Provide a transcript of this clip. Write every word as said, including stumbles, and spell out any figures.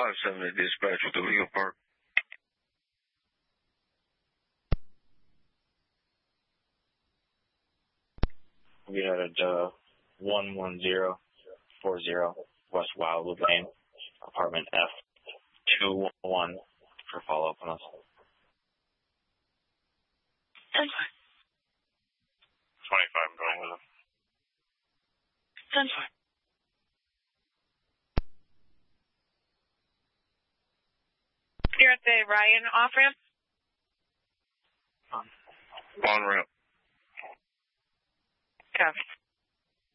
five seven to dispatch with the Leo Park. We had at uh, one one zero four zero West Wildwood Lane, apartment F two one for follow-up on us. ten five. twenty-five, I'm going with him. ten five. You're at the Ryan off-ramp? On ramp. Copy.